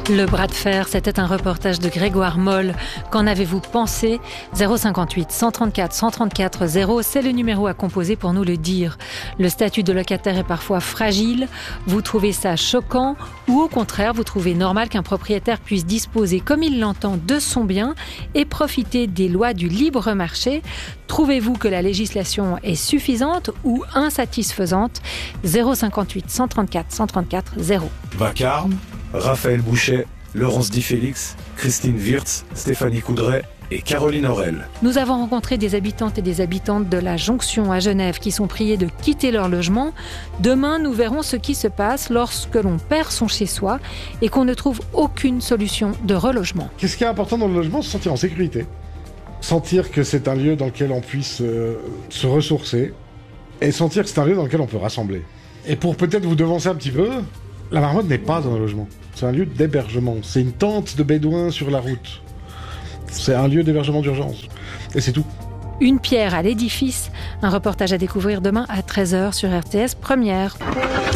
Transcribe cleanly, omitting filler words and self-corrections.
Le bras de fer, c'était un reportage de Grégoire Moll. Qu'en avez-vous pensé ? 058 134 134 0, c'est le numéro à composer pour nous le dire. Le statut de locataire est parfois fragile. Vous trouvez ça choquant ou au contraire, vous trouvez normal qu'un propriétaire puisse disposer comme il l'entend de son bien et profiter des lois du libre marché ? Trouvez-vous que la législation est suffisante ou insatisfaisante ? 058 134 134 0. Vacarme, Raphaël Bouchet, Laurence Di Félix, Christine Wirtz, Stéphanie Coudray et Caroline Aurel. Nous avons rencontré des habitantes et des habitantes de la Jonction à Genève qui sont priées de quitter leur logement. Demain, nous verrons ce qui se passe lorsque l'on perd son chez-soi et qu'on ne trouve aucune solution de relogement. Qu'est-ce qui est important dans le logement ? Se sentir en sécurité. Sentir que c'est un lieu dans lequel on puisse se ressourcer et sentir que c'est un lieu dans lequel on peut rassembler. Et pour peut-être vous devancer un petit peu, la marmotte n'est pas dans un logement. C'est un lieu d'hébergement. C'est une tente de bédouins sur la route. C'est un lieu d'hébergement d'urgence. Et c'est tout. Une pierre à l'édifice, un reportage à découvrir demain à 13h sur RTS Première.